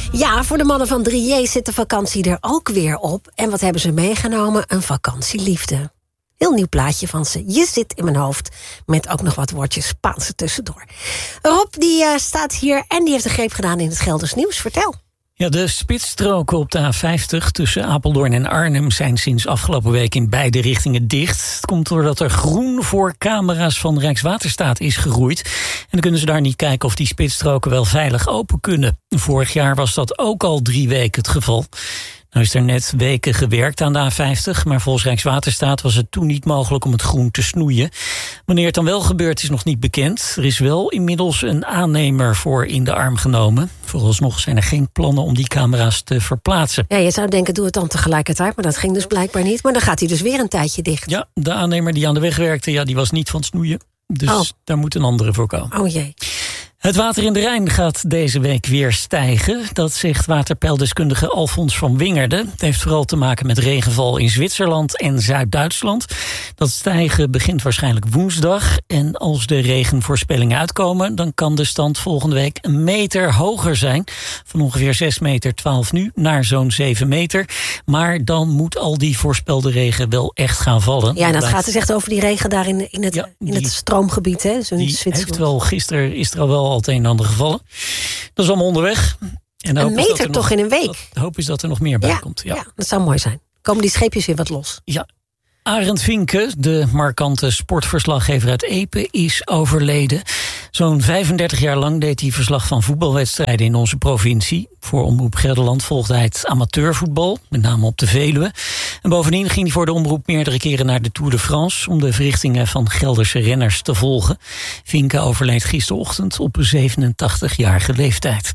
Ja, voor de mannen van 3J zit de vakantie er ook weer op. En wat hebben ze meegenomen? Een vakantieliefde. Heel nieuw plaatje van ze. Je zit in mijn hoofd. Met ook nog wat woordjes Spaanse tussendoor. Rob, die staat hier en die heeft een greep gedaan in het Gelders Nieuws. Vertel. Ja, de spitsstroken op de A50 tussen Apeldoorn en Arnhem zijn sinds afgelopen week in beide richtingen dicht. Het komt doordat er groen voor camera's van Rijkswaterstaat is geroeid. En dan kunnen ze daar niet kijken of die spitsstroken wel veilig open kunnen. Vorig jaar was dat ook al 3 weken het geval. Nou is er net weken gewerkt aan de A50, maar volgens Rijkswaterstaat was het toen niet mogelijk om het groen te snoeien. Wanneer het dan wel gebeurt is nog niet bekend. Er is wel inmiddels een aannemer voor in de arm genomen. Vooralsnog zijn er geen plannen om die camera's te verplaatsen. Ja, je zou denken, doe het dan tegelijkertijd, maar dat ging dus blijkbaar niet. Maar dan gaat hij dus weer een tijdje dicht. Ja, de aannemer die aan de weg werkte, die was niet van het snoeien. Dus daar moet een andere voor komen. Oh jee. Het water in de Rijn gaat deze week weer stijgen. Dat zegt waterpeildeskundige Alfons van Wingerden. Het heeft vooral te maken met regenval in Zwitserland en Zuid-Duitsland. Dat stijgen begint waarschijnlijk woensdag. En als de regenvoorspellingen uitkomen, dan kan de stand volgende week 1 meter hoger zijn. Van ongeveer 6,12 meter nu naar zo'n 7 meter. Maar dan moet al die voorspelde regen wel echt gaan vallen. Ja, en dat gaat dus echt over die regen daar in het stroomgebied, hè? Gisteren is er al wel het een en ander gevallen. Dat is allemaal onderweg. En 1 meter toch in een week? De hoop is dat er nog meer bij komt. Ja, dat zou mooi zijn. Komen die scheepjes weer wat los? Ja. Arend Vinke, de markante sportverslaggever uit Epe, is overleden. Zo'n 35 jaar lang deed hij verslag van voetbalwedstrijden in onze provincie. Voor Omroep Gelderland volgde hij het amateurvoetbal, met name op de Veluwe. En bovendien ging hij voor de omroep meerdere keren naar de Tour de France om de verrichtingen van Gelderse renners te volgen. Vinke overleed gisterochtend op 87-jarige leeftijd.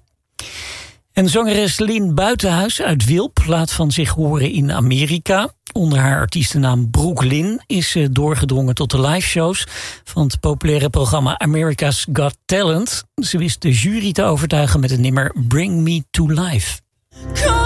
En zangeres Lynn Buitenhuis uit Wilp laat van zich horen in Amerika. Onder haar artiestennaam Brooke Lynn is ze doorgedrongen tot de liveshows van het populaire programma America's Got Talent. Ze wist de jury te overtuigen met het nummer Bring Me to Life.